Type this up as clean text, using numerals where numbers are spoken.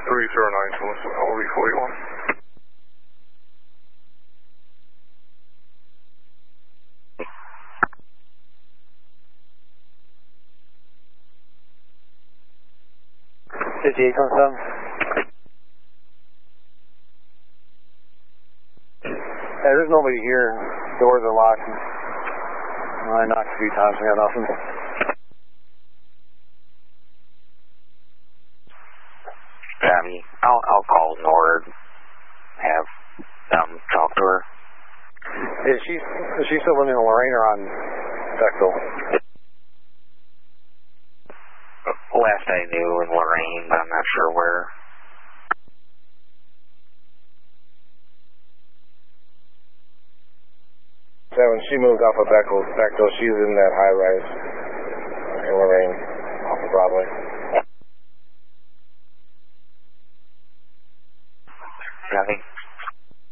309 to listen to LV41. There's nobody here. Doors are locked. I knocked a few times and got nothing. I'll call Nord. Have them talk to her. Is she still living in Lorraine or on Bechtel? Last I knew in Lorraine, but I'm not sure where. So when she moved off of Bechtel, she's in that high rise in Lorraine, off of Broadway. Copy.